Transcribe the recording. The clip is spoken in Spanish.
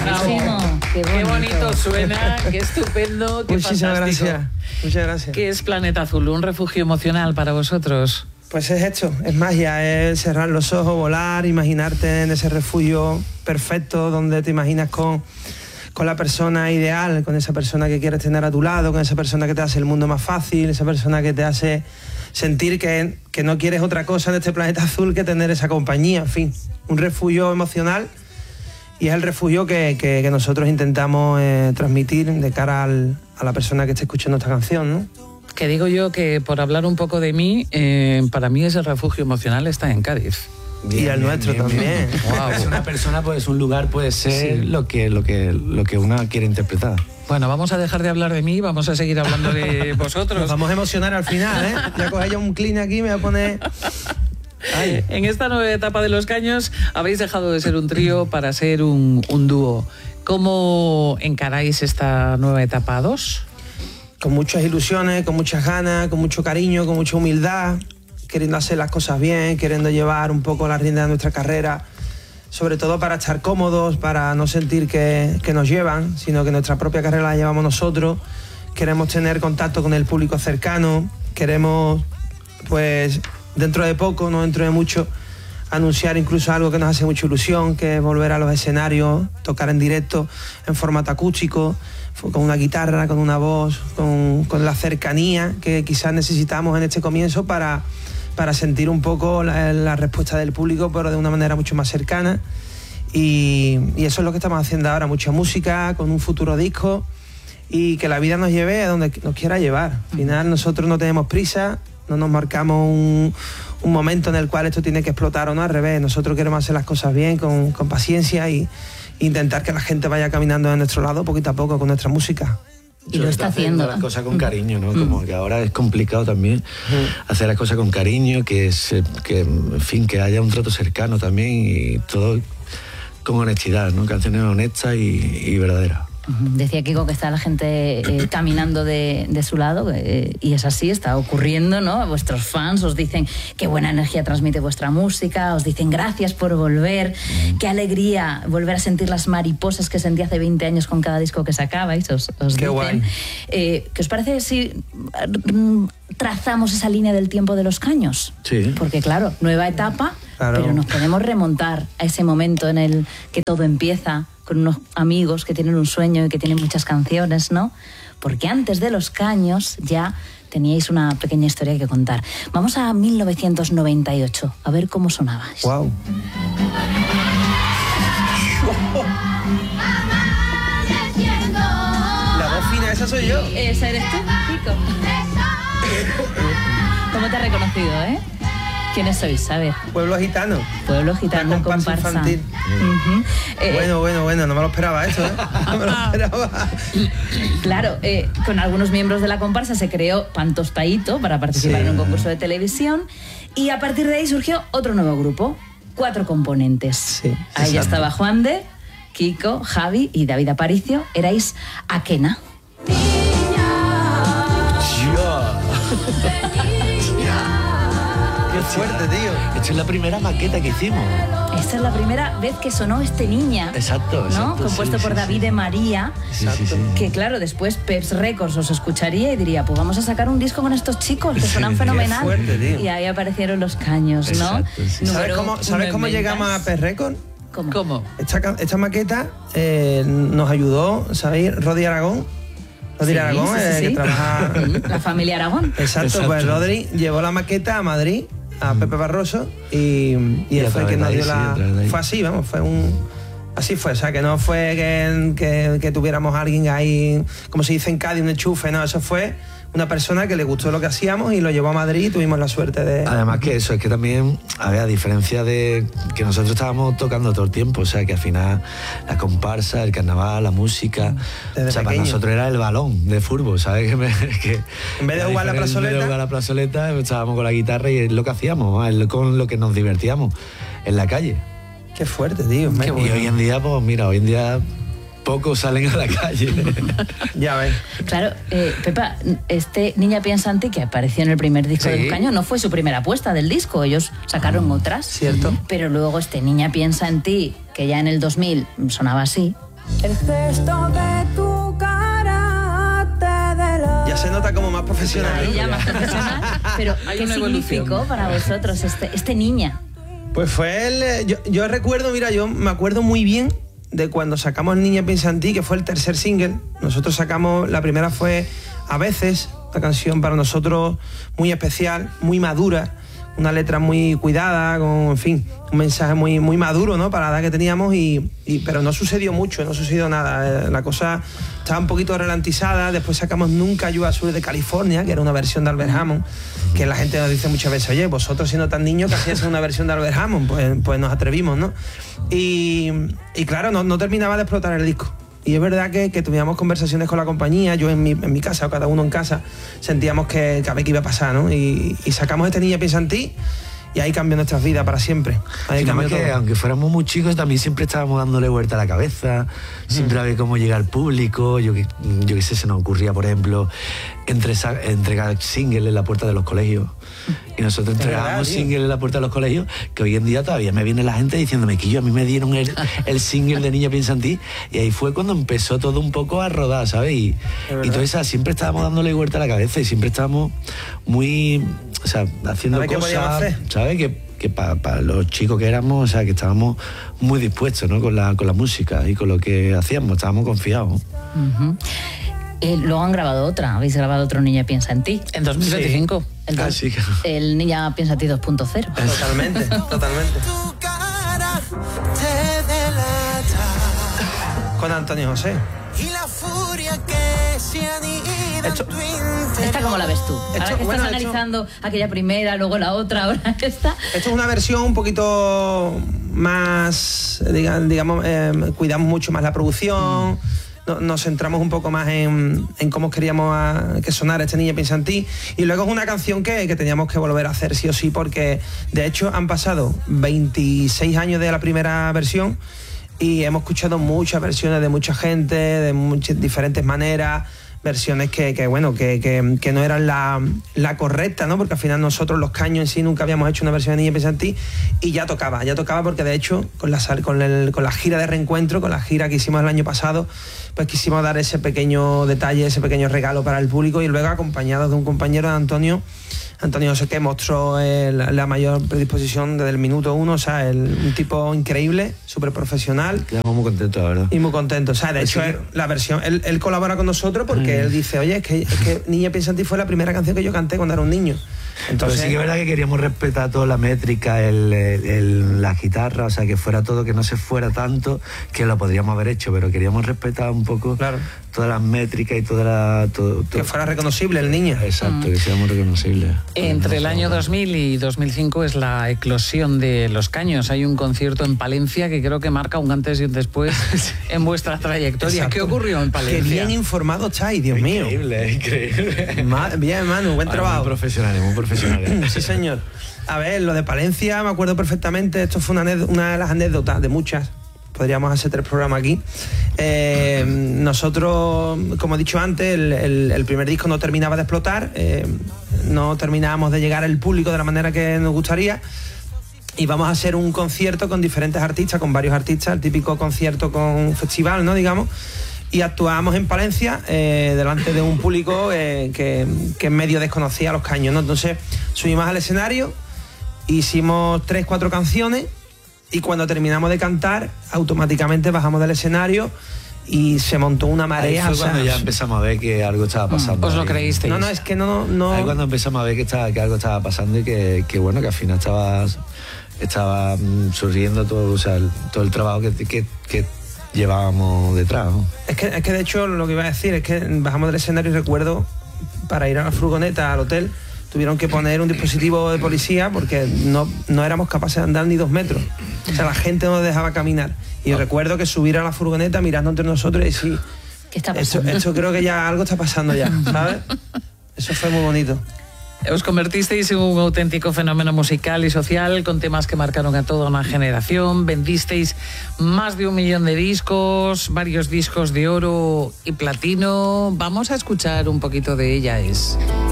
Bravo. Qué bonito suena, qué estupendo, qué Muchísimas fantástico. gracias. Muchas gracias. ¿Qué es Planeta Azul? ¿Un refugio emocional para vosotros? Pues es esto, es magia, es cerrar los ojos, volar, imaginarte en ese refugio perfecto donde te imaginas con la persona ideal, con esa persona que quieres tener a tu lado, con esa persona que te hace el mundo más fácil, esa persona que te hace sentir que no quieres otra cosa en este planeta azul que tener esa compañía, en fin, un refugio emocional, y es el refugio que nosotros intentamos transmitir de cara a la persona que esté escuchando esta canción, ¿no? Que digo yo que, por hablar un poco de mí, para mí ese refugio emocional está en Cádiz. Bien, y el nuestro también. Wow. Es una persona, pues un lugar puede ser sí, lo que una quiere interpretar. Bueno, vamos a dejar de hablar de mí, vamos a seguir hablando de vosotros. Nos vamos a emocionar al final, ¿eh? Ya coge yo un clean aquí, me voy a poner... Ay. En esta nueva etapa de Los Caños habéis dejado de ser un trío para ser un dúo. ¿Cómo encaráis esta nueva etapa 2? Con muchas ilusiones, con muchas ganas, con mucho cariño, con mucha humildad, queriendo hacer las cosas bien, queriendo llevar un poco la rienda de nuestra carrera, sobre todo para estar cómodos, para no sentir que nos llevan, sino que nuestra propia carrera la llevamos nosotros. Queremos tener contacto con el público cercano, queremos, pues, dentro de poco, no dentro de mucho, anunciar incluso algo que nos hace mucha ilusión, que es volver a los escenarios, tocar en directo, en formato acústico, con una guitarra, con una voz, con la cercanía que quizás necesitamos en este comienzo para sentir un poco la respuesta del público, pero de una manera mucho más cercana. Y eso es lo que estamos haciendo ahora, mucha música, con un futuro disco, y que la vida nos lleve a donde nos quiera llevar. Al final nosotros no tenemos prisa, no nos marcamos un momento en el cual esto tiene que explotar o no, al revés. Nosotros queremos hacer las cosas bien, con paciencia, y intentar que la gente vaya caminando de nuestro lado poquito a poco con nuestra música. Y lo está haciendo. Las cosas con cariño, ¿no? Como que ahora es complicado también hacer las cosas con cariño, que en fin, que haya un trato cercano también, y todo con honestidad, ¿no? Canciones honestas y verdaderas. Decía Kiko que está la gente caminando de su lado, y es así, está ocurriendo, ¿no? Vuestros fans os dicen qué buena energía transmite vuestra música, os dicen gracias por volver, qué alegría volver a sentir las mariposas que sentí hace 20 años con cada disco que sacabais, os qué dicen. Guay. ¿Qué os parece si trazamos esa línea del tiempo de Los Caños? Sí. Porque claro, nueva etapa, claro, pero nos podemos remontar a ese momento en el que todo empieza, con unos amigos que tienen un sueño y que tienen muchas canciones, ¿no? Porque antes de Los Caños ya teníais una pequeña historia que contar. Vamos a 1998, a ver cómo sonabais. ¡Wow! La voz fina, esa soy yo. Esa eres tú, Kiko. ¿Cómo te ha reconocido, ¿Quiénes sois? A ver. Pueblo Gitano. Pueblo Gitano, comparsa infantil. Bueno, no me lo esperaba eso, No me lo esperaba. Claro, con algunos miembros de la comparsa se creó Pantostaíto para participar en un concurso de televisión, y a partir de ahí surgió otro nuevo grupo, 4 componentes. Sí, ahí ya estaba Juan de, Kiko, Javi y David Aparicio. Erais Akena. Qué fuerte, tío. Esta es la primera maqueta que hicimos. Esta es la primera vez que sonó este Niña. Exacto. ¿No? Compuesto por David de María. Sí. Que claro, después Peps Records os escucharía y diría, pues vamos a sacar un disco con estos chicos que suenan fenomenal. Qué fuerte, tío. Y ahí aparecieron Los Caños, ¿no? Exacto, sí. ¿Sabes cómo llegamos a Peps Records? ¿Cómo? Esta maqueta nos ayudó, ¿sabéis? Rodri Aragón. Rodri Aragón, que trabaja... La familia Aragón. Exacto, pues Rodri llevó la maqueta a Madrid, a Pepe Barroso, y él fue quien nos dio la... Fue así, vamos, así fue, o sea, que no fue que tuviéramos a alguien ahí, como se dice en Cádiz, un enchufe, no, eso fue una persona que le gustó lo que hacíamos y lo llevó a Madrid, y tuvimos la suerte de... Además que eso, es que también, a diferencia de que nosotros estábamos tocando todo el tiempo, o sea, que al final la comparsa, el carnaval, la música, desde o sea, pequeño. para nosotros era el balón de fútbol, ¿sabes? Que en vez de jugar la plazoleta, estábamos con la guitarra y es lo que hacíamos, es con lo que nos divertíamos en la calle. Qué fuerte, tío. Y hoy en día, pues mira, pocos salen a la calle. Ya ves. Claro, Pepa, Niña Piensa en Ti, que apareció en el primer disco de Los Caños, no fue su primera apuesta del disco, ellos sacaron otras. Cierto. Pero luego Niña Piensa en Ti, que ya en el 2000 sonaba así. El gesto de tu cara te delata. Ya se nota como más profesional. Ahí ya más profesional. Pero ¿qué significó para vosotros este Niña? Pues fue yo recuerdo, mira, yo me acuerdo muy bien de cuando sacamos Niña piensa en ti, que fue el tercer single. Nosotros sacamos, la primera fue A veces, una canción para nosotros muy especial, muy madura, una letra muy cuidada, con, en fin, un mensaje muy, muy maduro, ¿no? Para la edad que teníamos, pero no sucedió mucho, no sucedió nada. La cosa estaba un poquito ralentizada. Después sacamos Nunca llueva sur de California, que era una versión de Albert Hammond, que la gente nos dice muchas veces, oye, vosotros siendo tan niños que hacías una versión de Albert Hammond, pues nos atrevimos, ¿no? Y claro, no terminaba de explotar el disco. Y es verdad que teníamos conversaciones con la compañía, yo en mi casa, o cada uno en casa, sentíamos que a ver qué iba a pasar, ¿no? Y sacamos este Niña piensa en ti, y ahí cambió nuestras vidas para siempre. Ahí cambió todo. Aunque fuéramos muy chicos, también siempre estábamos dándole vuelta a la cabeza, siempre a ver cómo llega al público. Yo qué sé, se nos ocurría, por ejemplo, entregar singles en la puerta de los colegios. Y nosotros entregábamos singles en la puerta de los colegios, que hoy en día todavía me viene la gente diciéndome que a mí me dieron el single de Niña piensa en ti, y ahí fue cuando empezó todo un poco a rodar, ¿sabes? Y todo eso, siempre estábamos dándole vuelta a la cabeza y siempre estábamos muy, o sea, haciendo cosas, ¿sabes? Que para los chicos que éramos, o sea, que estábamos muy dispuestos, ¿no? Con la música y con lo que hacíamos, estábamos confiados. Luego han grabado otra, habéis grabado otro Niña piensa en ti. En 2025. Sí. El Niña piensa en ti 2.0. Totalmente. Con Antonio José. Y la furia que se anida en tu interior. ¿Esta cómo la ves tú? Ahora que estás analizando aquella primera, luego la otra, ahora esta. Esto es una versión un poquito más, digamos, cuidamos mucho más la producción. Nos centramos un poco más en cómo queríamos que sonara este Niña piensa en ti, y luego es una canción que teníamos que volver a hacer sí o sí, porque de hecho han pasado 26 años de la primera versión y hemos escuchado muchas versiones de mucha gente, de muchas diferentes maneras, versiones que no eran la correcta, ¿no? Porque al final nosotros los Caños en sí nunca habíamos hecho una versión de Niña piensa en ti, y ya tocaba porque de hecho con la gira de reencuentro, con la gira que hicimos el año pasado, pues quisimos dar ese pequeño detalle, ese pequeño regalo para el público, y luego acompañados de un compañero de Antonio José, que mostró la mayor predisposición desde el minuto uno, o sea, un tipo increíble, súper profesional. Quedamos muy contentos, la verdad. Y muy contentos, o sea, de hecho, la versión, él colabora con nosotros porque él dice, oye, es que Niña piensa en ti fue la primera canción que yo canté cuando era un niño. Entonces, pero sí que es verdad que queríamos respetar toda la métrica, la guitarra, o sea, que fuera todo, que no se fuera tanto, que lo podríamos haber hecho, pero queríamos respetar un poco todas las métricas y todo. Que fuera reconocible el niño. Exacto, que seamos reconocibles. Entre el año 2000 y 2005 es la eclosión de Los Caños. Hay un concierto en Palencia que creo que marca un antes y un después en vuestra trayectoria. Exacto. ¿Qué ocurrió en Palencia? Qué bien informado estáis, Dios mío. Increíble. Bien, Manu, buen trabajo. Muy profesionales. Sí, señor. A ver, lo de Palencia me acuerdo perfectamente. Esto fue una de las anécdotas, de muchas. Podríamos hacer 3 programas aquí. Nosotros, como he dicho antes, el primer disco no terminaba de explotar. No terminábamos de llegar al público de la manera que nos gustaría. Y vamos a hacer un concierto con diferentes artistas, con varios artistas, el típico concierto con festival, ¿no? Digamos. Y actuábamos en Palencia delante de un público que medio desconocía a Los Caños, ¿no? Entonces subimos al escenario, hicimos 3-4 canciones, y cuando terminamos de cantar automáticamente bajamos del escenario y se montó una marea. Ahí fue cuando ya empezamos a ver que algo estaba pasando. ¿Os lo creísteis? No, es que no. Ahí cuando empezamos a ver que algo estaba pasando y que al final estaba surgiendo todo, o sea, todo el trabajo que llevábamos detrás, ¿no? Es que de hecho lo que iba a decir es que bajamos del escenario y recuerdo, para ir a la furgoneta al hotel, tuvieron que poner un dispositivo de policía porque no éramos capaces de andar ni 2 metros. O sea, la gente no nos dejaba caminar. Y recuerdo que subir a la furgoneta mirando entre nosotros y decir, ¿qué está pasando? Esto creo que ya algo está pasando ya, ¿sabes? Eso fue muy bonito. Os convertisteis en un auténtico fenómeno musical y social con temas que marcaron a toda una generación. Vendisteis más de 1 millón de discos, varios discos de oro y platino. Vamos a escuchar un poquito de Ella Es.